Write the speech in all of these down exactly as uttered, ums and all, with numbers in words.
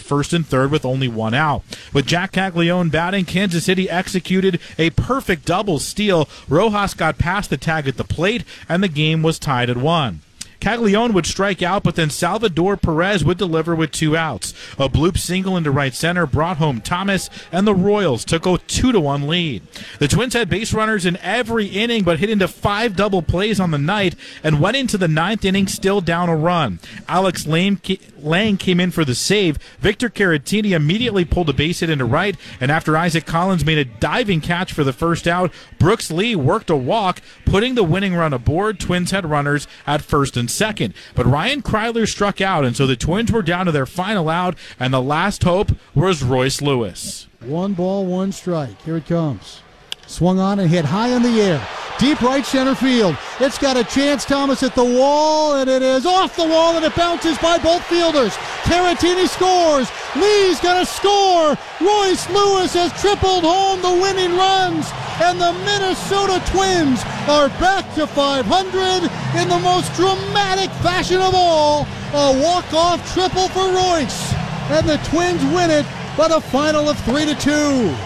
first and third with only one out. With Jack Caglione batting, Kansas City executed a perfect double steal. Rojas got past the tag at the plate, and the game was tied at one. Caglione would strike out, but then Salvador Perez would deliver with two outs. A bloop single into right center brought home Thomas, and the Royals took a two to one lead. The Twins had base runners in every inning, but hit into five double plays on the night and went into the ninth inning still down a run. Alex Lang came in for the save. Victor Caratini immediately pulled a base hit into right, and after Isaac Collins made a diving catch for the first out, Brooks Lee worked a walk, putting the winning run aboard. Twins had runners at first and second. But Ryan Kryler struck out, and so the Twins were down to their final out, and the last hope was Royce Lewis. One ball, one strike. Here it comes. Swung on and hit high in the air. Deep right center field. It's got a chance, Thomas, at the wall, and it is off the wall, and it bounces by both fielders. Caratini scores. Lee's going to score. Royce Lewis has tripled home the winning runs, and the Minnesota Twins are back to five hundred in the most dramatic fashion of all. A walk-off triple for Royce, and the Twins win it by a final of three to two.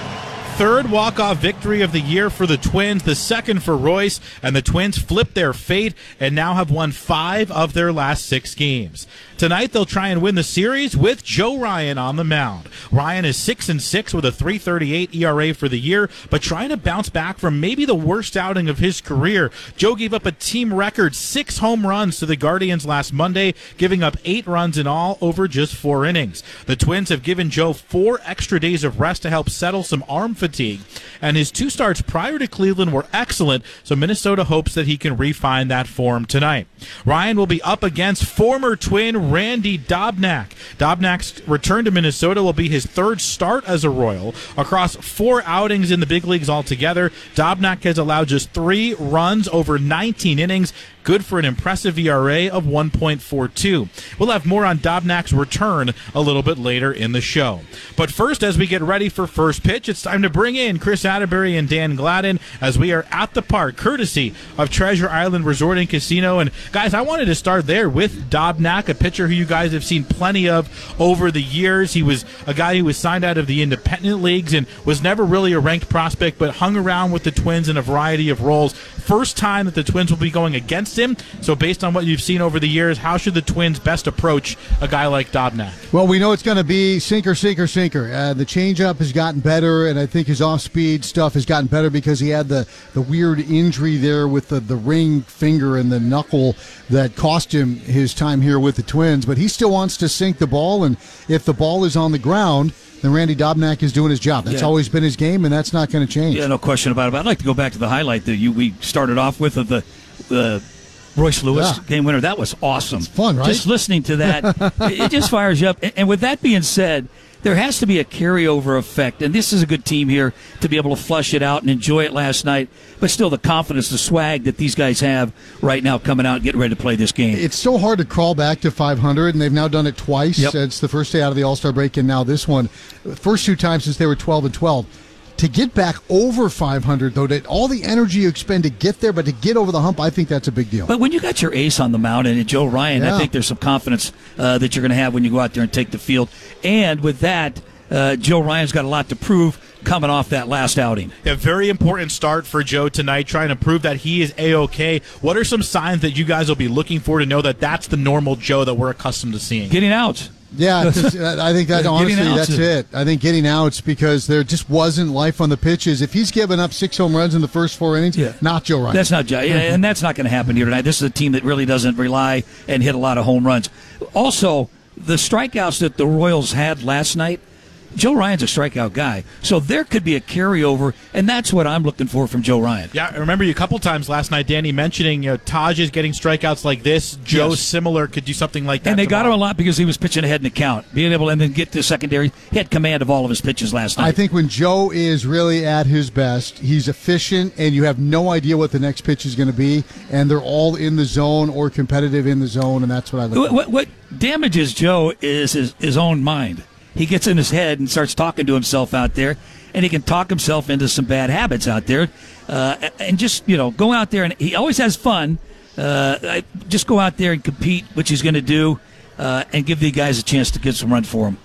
Third walk-off victory of the year for the Twins, the second for Royce, and the Twins flipped their fate and now have won five of their last six games. Tonight they'll try and win the series with Joe Ryan on the mound. Ryan is six and six with a three thirty-eight E R A for the year, but trying to bounce back from maybe the worst outing of his career. Joe gave up a team record six home runs to the Guardians last Monday, giving up eight runs in all over just four innings. The Twins have given Joe four extra days of rest to help settle some arm fatigue, and his two starts prior to Cleveland were excellent, so Minnesota hopes that he can refine that form tonight. Ryan will be up against former Twin Randy Dobnak. Dobnak's return to Minnesota will be his third start as a Royal. Across four outings in the big leagues altogether, Dobnak has allowed just three runs over nineteen innings, good for an impressive E R A of one point four two. We'll have more on Dobnak's return a little bit later in the show. But first, as we get ready for first pitch, it's time to bring in Chris Atterbury and Dan Gladden as we are at the park, courtesy of Treasure Island Resort and Casino. And guys, I wanted to start there with Dobnak, a pitcher who you guys have seen plenty of over the years. He was a guy who was signed out of the independent leagues and was never really a ranked prospect, but hung around with the Twins in a variety of roles. First time that the Twins will be going against him. So based on what you've seen over the years, how should the Twins best approach a guy like Dobnak? Well, we know it's going to be sinker, sinker, sinker. Uh, the changeup has gotten better, and I think his off-speed stuff has gotten better because he had the, the weird injury there with the, the ring finger and the knuckle that cost him his time here with the Twins. But he still wants to sink the ball, and if the ball is on the ground, then Randy Dobnak is doing his job. That's yeah. always been his game, and that's not going to change. Yeah, no question about it. But I'd like to go back to the highlight that you we started off with of the the Royce Lewis yeah. game winner. That was awesome. It's fun, right? Just listening to that, it just fires you up. And with that being said, there has to be a carryover effect, and this is a good team here to be able to flush it out and enjoy it last night, but still the confidence, the swag that these guys have right now coming out and getting ready to play this game. It's so hard to crawl back to five hundred, and they've now done it twice. Yep. It's the first day out of the All-Star break, and now this one. First two times since they were twelve and twelve. To get back over five hundred, though, that all the energy you expend to get there, but to get over the hump, I think that's a big deal. But when you got your ace on the mound and Joe Ryan, yeah. I think there's some confidence uh, that you're going to have when you go out there and take the field. And with that, uh, Joe Ryan's got a lot to prove coming off that last outing. A very important start for Joe tonight, trying to prove that he is A-OK. What are some signs that you guys will be looking for to know that that's the normal Joe that we're accustomed to seeing? Getting out. Yeah, I think that honestly, that's it. I think getting outs because there just wasn't life on the pitches. If he's given up six home runs in the first four innings, yeah. not Joe Ryan. That's not Joe, yeah, and that's not going to happen here tonight. This is a team that really doesn't rely and hit a lot of home runs. Also, the strikeouts that the Royals had last night, Joe Ryan's a strikeout guy, so there could be a carryover, and that's what I'm looking for from Joe Ryan. Yeah, I remember you a couple times last night, Danny, mentioning you know, Taj is getting strikeouts like this. Joe, yes. similar, could do something like that. And they tomorrow. got him a lot because he was pitching ahead in the count, being able to and then get to secondary. He had command of all of his pitches last night. I think when Joe is really at his best, he's efficient, and you have no idea what the next pitch is going to be, and they're all in the zone or competitive in the zone, and that's what I look what, for. What, what damages Joe is his, his own mind. He gets in his head and starts talking to himself out there, and he can talk himself into some bad habits out there. Uh, and just, you know, go out there, and he always has fun. Uh, just go out there and compete, which he's going to do, uh, and give the guys a chance to get some run for him.